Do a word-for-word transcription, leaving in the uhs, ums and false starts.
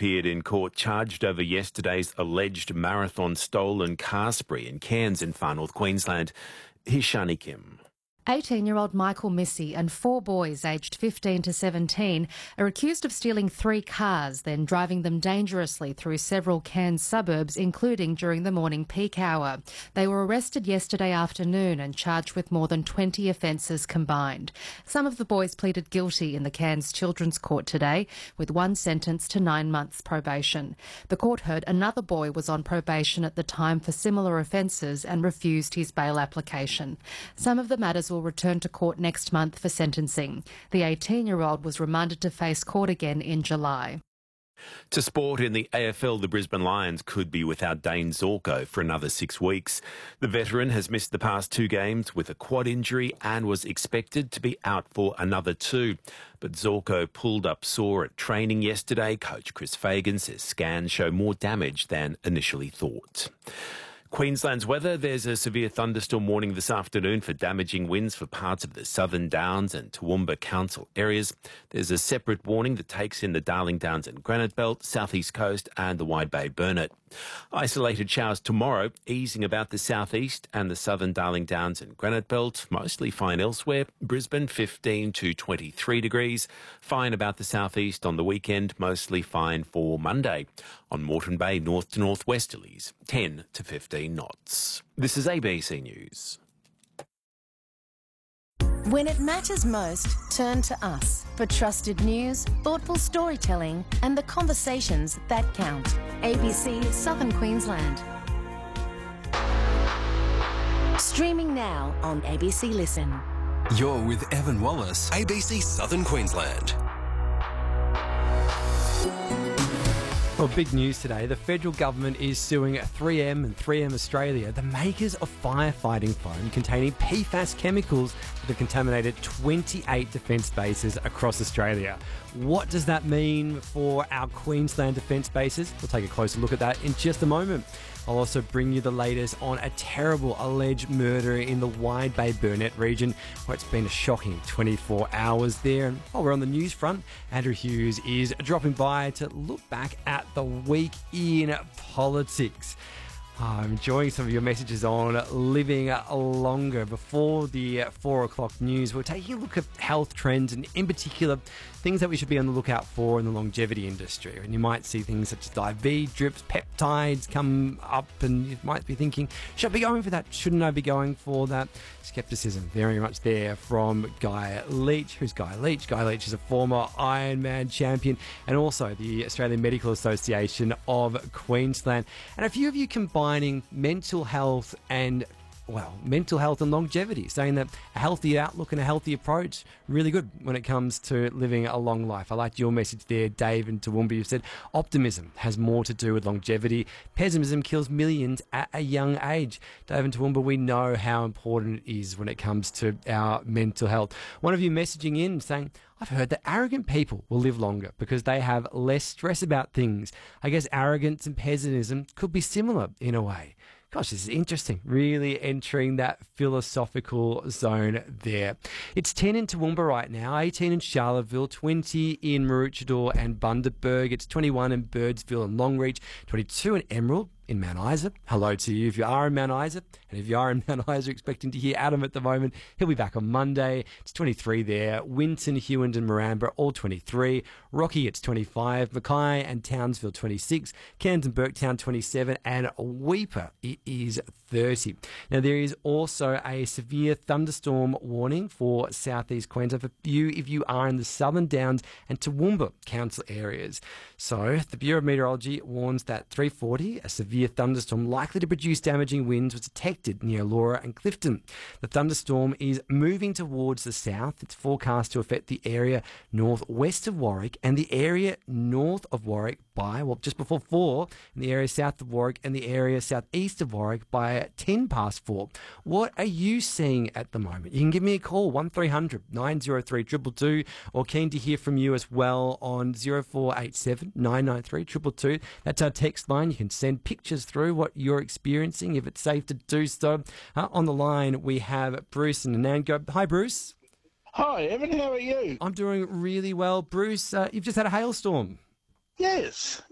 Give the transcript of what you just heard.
appeared in court charged over yesterday's alleged marathon stolen car spree in Cairns in far north Queensland. Here's Shani Kim. eighteen-year-old Michael Missy and four boys aged fifteen to seventeen are accused of stealing three cars, then driving them dangerously through several Cairns suburbs, including during the morning peak hour. They were arrested yesterday afternoon and charged with more than twenty offences combined. Some of the boys pleaded guilty in the Cairns Children's Court today, with one sentenced to nine months probation. The court heard another boy was on probation at the time for similar offences and refused his bail application. Some of the matters will return to court next month for sentencing. The eighteen-year-old was remanded to face court again in July. To sport, in the A F L, the Brisbane Lions could be without Dane Zorko for another six weeks. The veteran has missed the past two games with a quad injury and was expected to be out for another two. But Zorko pulled up sore at training yesterday. Coach Chris Fagan says scans show more damage than initially thought. Queensland's weather. There's a severe thunderstorm warning this afternoon for damaging winds for parts of the Southern Downs and Toowoomba Council areas. There's a separate warning that takes in the Darling Downs and Granite Belt, Southeast Coast and the Wide Bay Burnett. Isolated showers tomorrow, easing about the southeast and the Southern Darling Downs and Granite Belt. Mostly fine elsewhere. Brisbane fifteen to twenty-three degrees. Fine about the southeast on the weekend. Mostly fine for Monday. On Moreton Bay, north to northwesterlies, ten to fifteen knots. This is A B C News. When it matters most, turn to us for trusted news, thoughtful storytelling and the conversations that count. A B C Southern Queensland. Streaming now on A B C Listen. You're with Evan Wallace, A B C Southern Queensland. Well, big news today. The federal government is suing three M and three M Australia, the makers of firefighting foam containing P FAS chemicals that have contaminated twenty-eight defence bases across Australia. What does that mean for our Queensland defence bases? We'll take a closer look at that in just a moment. I'll also bring you the latest on a terrible alleged murder in the Wide Bay Burnett region, where it's been a shocking twenty-four hours there. And while we're on the news front, Andrew Hughes is dropping by to look back at the week in politics. I'm enjoying some of your messages on living longer. Before the four o'clock news, we're taking a look at health trends and in particular things that we should be on the lookout for in the longevity industry. And you might see things such as I V drips, peptides come up and you might be thinking, should I be going for that? Shouldn't I be going for that? Skepticism very much there from Guy Leach. Who's Guy Leach? Guy Leach is a former Ironman champion and also the Australian Medical Association of Queensland. And a few of you combining mental health and well, mental health and longevity, saying that a healthy outlook and a healthy approach, really good when it comes to living a long life. I liked your message there, Dave and Toowoomba. You said optimism has more to do with longevity. Pessimism kills millions at a young age. Dave and Toowoomba, we know how important it is when it comes to our mental health. One of you messaging in saying, I've heard that arrogant people will live longer because they have less stress about things. I guess arrogance and pessimism could be similar in a way. Gosh, this is interesting. Really entering that philosophical zone there. It's ten in Toowoomba right now, eighteen in Charlottesville, twenty in Maroochydore and Bundaberg. It's twenty-one in Birdsville and Longreach, twenty-two in Emerald, in Mount Isa. Hello to you if you are in Mount Isa. And if you are in Mount Isa expecting to hear Adam at the moment, he'll be back on Monday. It's twenty-three there. Winton, Hewand and Marambra, all twenty-three. Rocky, it's twenty-five. Mackay and Townsville, twenty-six. Cairns and Burketown, twenty-seven. And Weeper, it is thirty. Now, there is also a severe thunderstorm warning for southeast Queensland for you if you are in the Southern Downs and Toowoomba Council areas. So, the Bureau of Meteorology warns that three forty, a severe thunderstorm likely to produce damaging winds was detected near Laura and Clifton. The thunderstorm is moving towards the south. It's forecast to affect the area northwest of Warwick and the area north of Warwick by, well, just before four, and the area south of Warwick and the area southeast of Warwick by ten past four. What are you seeing at the moment? You can give me a call, one three hundred nine oh three two two two, or keen to hear from you as well on oh four eight seven nine nine three two two two. That's our text line. You can send pictures through what you're experiencing if it's safe to do so. Uh, on the line, we have Bruce and Anango. Hi, Bruce. Hi, Evan. How are you? I'm doing really well. Bruce, uh, you've just had a hailstorm. Yes.